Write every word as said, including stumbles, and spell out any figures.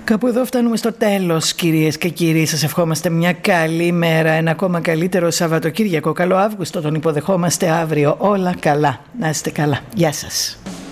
Κάπου εδώ φτάνουμε στο τέλος, κυρίες και κύριοι. Σας ευχόμαστε μια καλή μέρα, ένα ακόμα καλύτερο Σαββατοκύριακο. Καλό Αύγουστο, τον υποδεχόμαστε αύριο. Όλα καλά. Να είστε καλά. Γεια σας.